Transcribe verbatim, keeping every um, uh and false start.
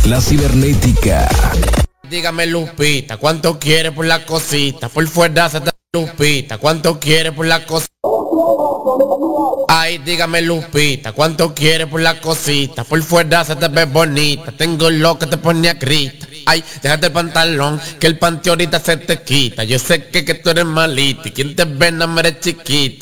La cibernética. Dígame Lupita, ¿cuánto quiere por la cosita? Por fuera se te Lupita, ¿cuánto quiere por la cosita? Ay, dígame Lupita, ¿cuánto quiere por la cosita? Por fuera se te ve bonita, tengo lo que te pone a grita. Ay, déjate el pantalón, que el panty ahorita se te quita. Yo sé que, que tú eres malita y quien te ve no me eres chiquita.